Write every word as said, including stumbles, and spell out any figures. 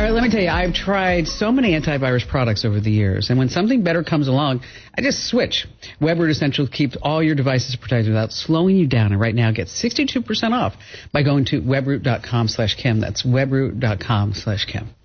right, let me tell you, I've tried so many antivirus products over the years, and when something better comes along, I just switch. WebRoot Essentials keeps all your devices protected without slowing you down, and right now get sixty-two percent off by going to webroot dot com slash Kim. That's webroot dot com slash Kim.